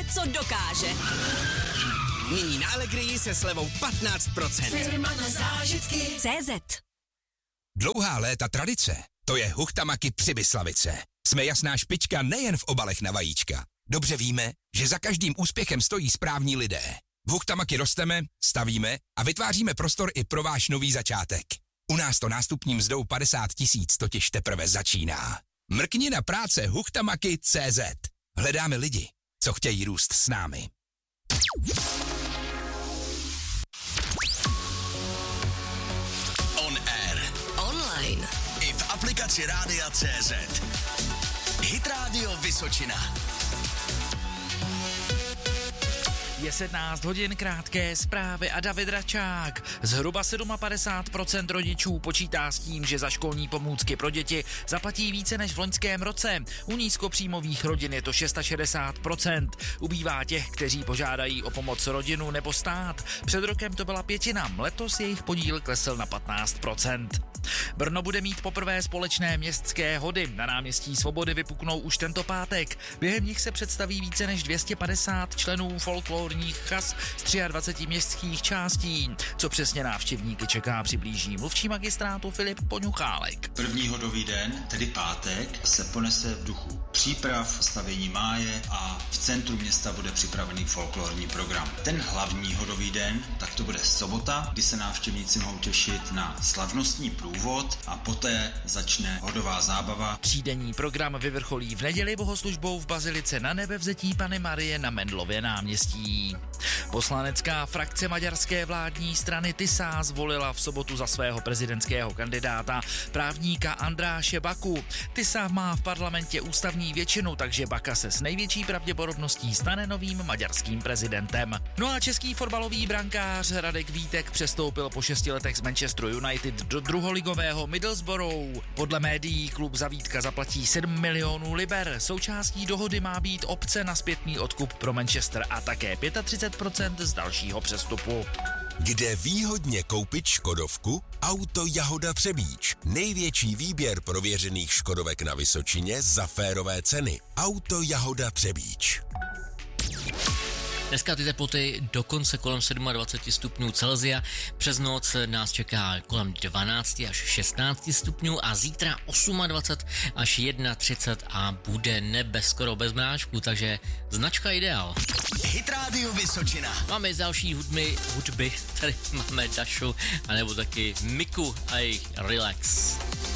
co dokáže. Nyní na Allegrii se slevou 15%. Firma na zážitky. CZ. Dlouhá léta tradice, to je Huchtamaki Přibyslavice. Jsme jasná špička nejen v obalech na vajíčka. Dobře víme, že za každým úspěchem stojí správní lidé. V Huchtamaki rosteme, stavíme a vytváříme prostor i pro váš nový začátek. U nás to nástupní mzdou 50 000 totiž teprve začíná. Mrkni na práce Huchtamaki.cz. Hledáme lidi, co chtějí růst s námi. On air. Online. I v aplikaci Rádia CZ. Hit Radio Vysočina. Je 17 hodin, krátké zprávy a David Račák. Zhruba 57% rodičů počítá s tím, že za školní pomůcky pro děti zaplatí více než v loňském roce. U nízkopříjmových rodin je to 660%. Ubývá těch, kteří požádají o pomoc rodinu nebo stát. Před rokem to byla pětina, letos jejich podíl klesl na 15%. Brno bude mít poprvé společné městské hody. Na náměstí Svobody vypuknou už tento pátek. Během nich se představí více než 250 členů folklorních chas z 23 městských částí. Co přesně návštěvníky čeká, přiblíží mluvčí magistrátu Filip Poňuchálek. První hodový den, tedy pátek, se ponese v duchu příprav, stavění máje a v centru města bude připravený folklorní program. Ten hlavní hodový den, tak to bude sobota, kdy se návštěvníci mohou těšit na slavnostní průvod a poté začne hodová zábava. Třídenní program vyvrcholí v neděli bohoslužbou v bazilice Na Nebevzetí Panny Marie na Mendlově náměstí. Poslanecká frakce maďarské vládní strany TISA zvolila v sobotu za svého prezidentského kandidáta právníka Andráše Baku. TISA má v parlamentě ústavní většinu, takže Baka se s největší pravděpodobností stane novým maďarským prezidentem. No a český fotbalový brankář Radek Vítek přestoupil po 6 letech z Manchesteru United do druholigového Middlesbrough. Podle médií klub za Vítka zaplatí 7 milionů liber. Součástí dohody má být opce na zpětný odkup pro Manchester a také 35% z dalšího přestupu. Kde výhodně koupit škodovku? Auto Jahoda Třebíč. Největší výběr prověřených škodovek na Vysočině za férové ceny. Auto Jahoda Třebíč. Dneska ty teploty dokonce kolem 27 stupňů Celsia, přes noc nás čeká kolem 12 až 16 stupňů a zítra 28 až 31 a bude nebe skoro bez mráčku, takže značka ideál. Hit Radio Vysočina. Máme další hudby, tady máme Dašu, anebo taky Miku a jejich Relax.